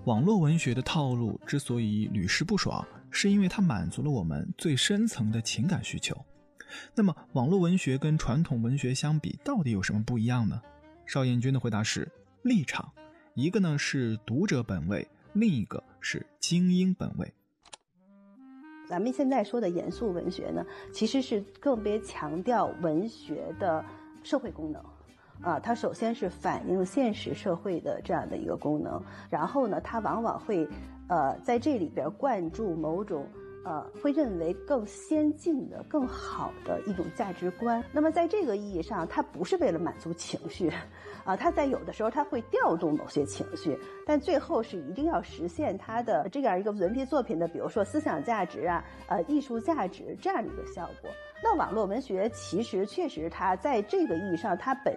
网络文学的套路之所以屡试不爽，是因为它满足了我们最深层的情感需求。那么网络文学跟传统文学相比，到底有什么不一样呢？邵彦军的回答是立场，一个呢是读者本位，另一个是精英本位。 咱们现在说的严肃文学呢，其实是更别强调文学的社会功能。它首先是反映现实社会的这样的一个功能，然后呢，它往往会在这里边灌注某种会认为更先进的、更好的一种价值观。那么在这个意义上，它不是为了满足情绪，它在有的时候它会调动某些情绪，但最后是一定要实现它的这样一个文学作品的，比如说思想价值啊、艺术价值这样的一个效果。那网络文学其实确实它在这个意义上，它本